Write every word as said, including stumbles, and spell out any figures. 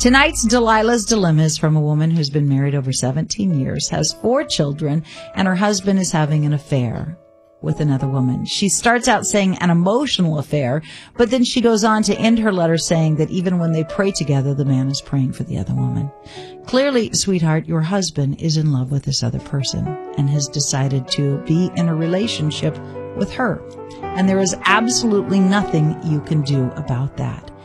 Tonight's Delilah's Dilemma is from a woman who's been married over seventeen years, has four children, and her husband is having an affair with another woman. She starts out saying an emotional affair, but then she goes on to end her letter saying that even when they pray together, the man is praying for the other woman. Clearly, sweetheart, your husband is in love with this other person and has decided to be in a relationship with her. And there is absolutely nothing you can do about that.